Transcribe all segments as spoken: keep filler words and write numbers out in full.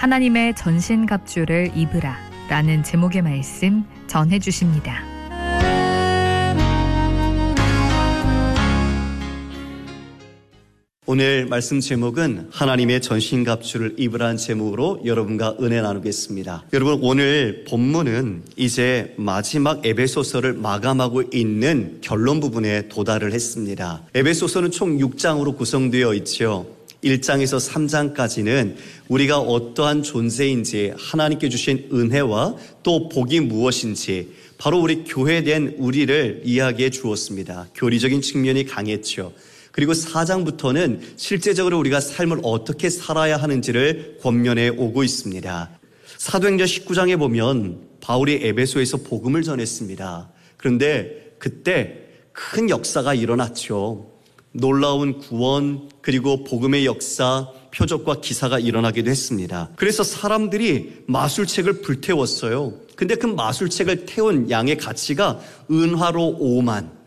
하나님의 전신갑주를 입으라 라는 제목의 말씀 전해주십니다. 오늘 말씀 제목은 하나님의 전신갑주를 입으라는 제목으로 여러분과 은혜 나누겠습니다. 여러분, 오늘 본문은 이제 마지막 에베소서를 마감하고 있는 결론 부분에 도달을 했습니다. 에베소서는 총 육 장으로 구성되어 있죠. 일 장에서 삼 장까지는 우리가 어떠한 존재인지, 하나님께 주신 은혜와 또 복이 무엇인지, 바로 우리 교회된 우리를 이야기해 주었습니다. 교리적인 측면이 강했죠. 그리고 사 장부터는 실제적으로 우리가 삶을 어떻게 살아야 하는지를 권면해 오고 있습니다. 사도행전 십구 장에 보면 바울이 에베소에서 복음을 전했습니다. 그런데 그때 큰 역사가 일어났죠. 놀라운 구원, 그리고 복음의 역사, 표적과 기사가 일어나기도 했습니다. 그래서 사람들이 마술책을 불태웠어요. 근데 그 마술책을 태운 양의 가치가 은화로 오만,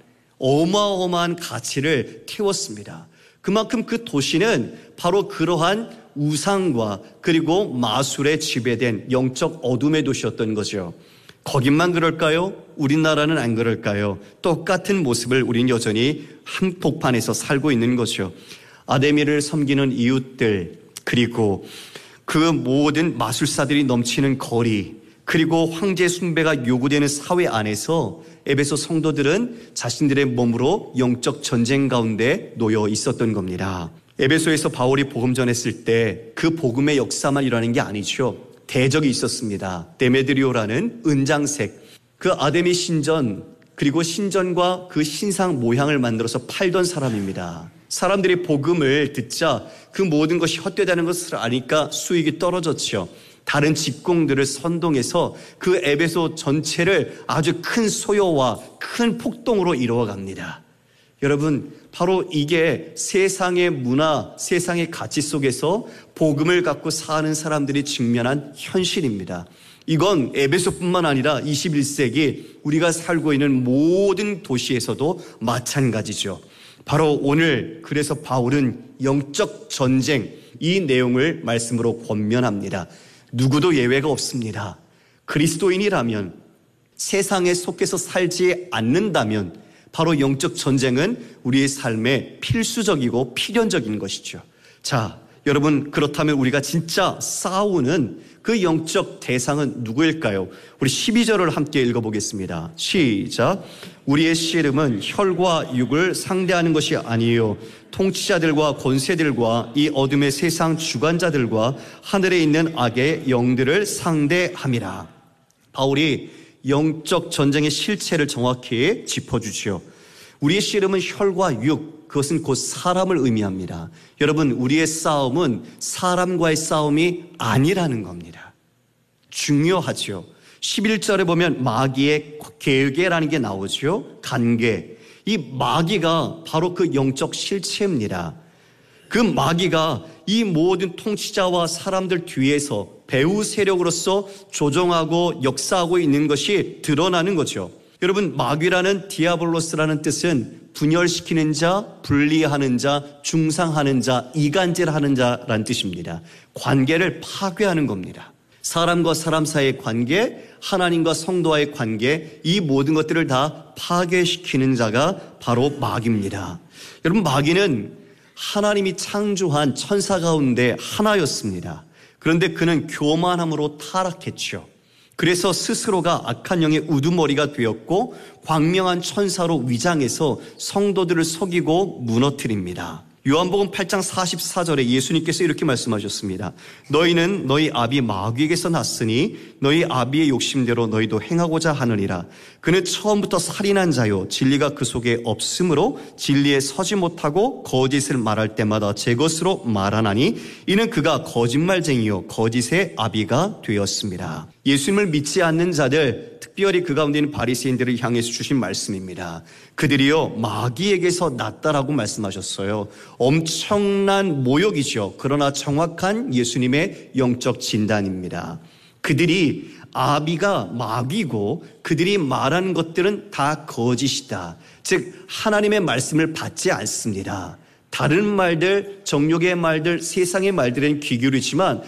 어마어마한 가치를 태웠습니다. 그만큼 그 도시는 바로 그러한 우상과 그리고 마술에 지배된 영적 어둠의 도시였던 거죠. 거긴만 그럴까요? 우리나라는 안 그럴까요? 똑같은 모습을 우리는 여전히 한복판에서 살고 있는 거죠. 아데미를 섬기는 이웃들, 그리고 그 모든 마술사들이 넘치는 거리, 그리고 황제 숭배가 요구되는 사회 안에서 에베소 성도들은 자신들의 몸으로 영적 전쟁 가운데 놓여 있었던 겁니다. 에베소에서 바울이 복음 전했을 때 그 복음의 역사만 일어나는 게 아니죠. 대적이 있었습니다. 데메드리오라는 은장색, 그 아데미 신전, 그리고 신전과 그 신상 모양을 만들어서 팔던 사람입니다. 사람들이 복음을 듣자 그 모든 것이 헛되다는 것을 아니까 수익이 떨어졌죠. 다른 직공들을 선동해서 그 에베소 전체를 아주 큰 소요와 큰 폭동으로 이루어갑니다. 여러분, 바로 이게 세상의 문화, 세상의 가치 속에서 복음을 갖고 사는 사람들이 직면한 현실입니다. 이건 에베소뿐만 아니라 이십일 세기 우리가 살고 있는 모든 도시에서도 마찬가지죠. 바로 오늘 그래서 바울은 영적 전쟁, 이 내용을 말씀으로 권면합니다. 누구도 예외가 없습니다. 그리스도인이라면, 세상에 속해서 살지 않는다면 바로 영적 전쟁은 우리의 삶에 필수적이고 필연적인 것이죠. 자, 여러분, 그렇다면 우리가 진짜 싸우는 그 영적 대상은 누구일까요? 우리 십이 절을 함께 읽어보겠습니다. 시작. 우리의 씨름은 혈과 육을 상대하는 것이 아니요 통치자들과 권세들과 이 어둠의 세상 주관자들과 하늘에 있는 악의 영들을 상대함이라. 바울이 영적 전쟁의 실체를 정확히 짚어주지요. 우리의 씨름은 혈과 육, 그것은 곧 사람을 의미합니다. 여러분, 우리의 싸움은 사람과의 싸움이 아니라는 겁니다. 중요하죠. 십일 절에 보면 마귀의 계계라는 게 나오죠. 관계. 이 마귀가 바로 그 영적 실체입니다. 그 마귀가 이 모든 통치자와 사람들 뒤에서 배후 세력으로서 조종하고 역사하고 있는 것이 드러나는 거죠. 여러분, 마귀라는 디아블로스라는 뜻은 분열시키는 자, 분리하는 자, 중상하는 자, 이간질하는 자라는 뜻입니다. 관계를 파괴하는 겁니다. 사람과 사람 사이의 관계, 하나님과 성도와의 관계, 이 모든 것들을 다 파괴시키는 자가 바로 마귀입니다. 여러분, 마귀는 하나님이 창조한 천사 가운데 하나였습니다. 그런데 그는 교만함으로 타락했죠. 그래서 스스로가 악한 영의 우두머리가 되었고 광명한 천사로 위장해서 성도들을 속이고 무너뜨립니다. 요한복음 팔 장 사십사 절에 예수님께서 이렇게 말씀하셨습니다. 너희는 너희 아비 마귀에게서 났으니 너희 아비의 욕심대로 너희도 행하고자 하느니라. 그는 처음부터 살인한 자요 진리가 그 속에 없으므로 진리에 서지 못하고 거짓을 말할 때마다 제 것으로 말하나니 이는 그가 거짓말쟁이요 거짓의 아비가 되었습니다. 예수님을 믿지 않는 자들, 특별히 그 가운데 있는 바리새인들을 향해서 주신 말씀입니다. 그들이요 마귀에게서 났다라고 말씀하셨어요. 엄청난 모욕이죠. 그러나 정확한 예수님의 영적 진단입니다. 그들이 아비가 마귀고 그들이 말하는 것들은 다 거짓이다. 즉 하나님의 말씀을 받지 않습니다. 다른 말들, 정욕의 말들, 세상의 말들은 귀 기울이지만